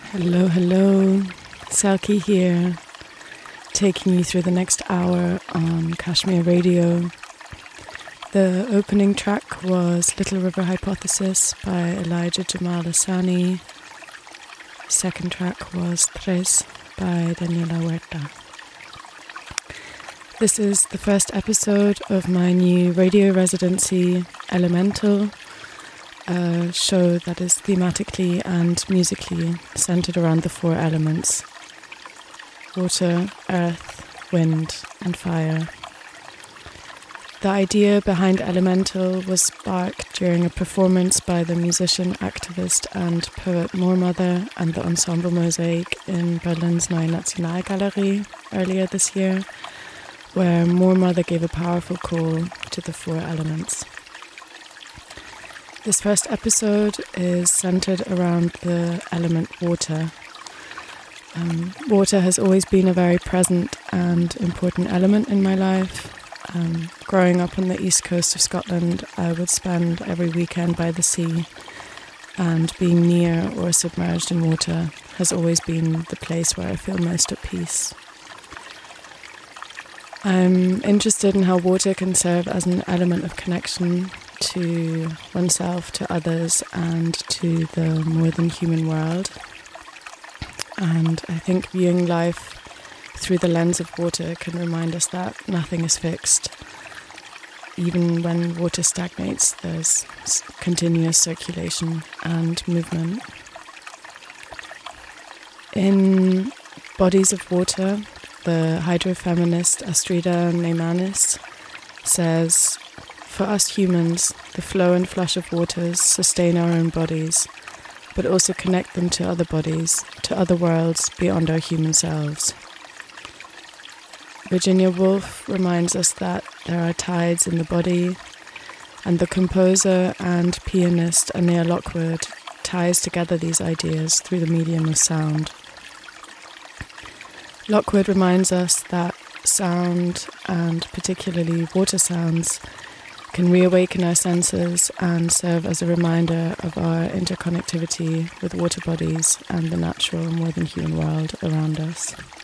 Hello, hello. Selkie here, taking you through the next hour on Kashmir Radio. The opening track was Little River Hypothesis by Elijah Jamal Asani. Second track was Tres by Daniela Huerta. This is the first episode of my new radio residency, Elemental, a show that is thematically and musically centered around the four elements: water, earth, wind, and fire. The idea behind Elemental was sparked during a performance by the musician, activist, and poet Moormother and the Ensemble Mosaic in Berlin's Neue Nationalgalerie earlier this year, where Moormother gave a powerful call to the four elements. This first episode is centered around the element water. Water has always been a very present and important element in my life. Growing up on the east coast of Scotland, I would spend every weekend by the sea, and being near or submerged in water has always been the place where I feel most at peace. I'm interested in how water can serve as an element of connection to oneself, to others, and to the more than human world. And I think viewing life through the lens of water can remind us that nothing is fixed. Even when water stagnates, there's continuous circulation and movement. In Bodies of Water, the hydrofeminist Astrida Neymanis says, "For us humans, the flow and flush of waters sustain our own bodies, but also connect them to other bodies, to other worlds beyond our human selves." Virginia Woolf reminds us that there are tides in the body, and the composer and pianist Anea Lockwood ties together these ideas through the medium of sound. Lockwood reminds us that sound, and particularly water sounds, can reawaken our senses and serve as a reminder of our interconnectivity with water bodies and the natural, more than human world around us.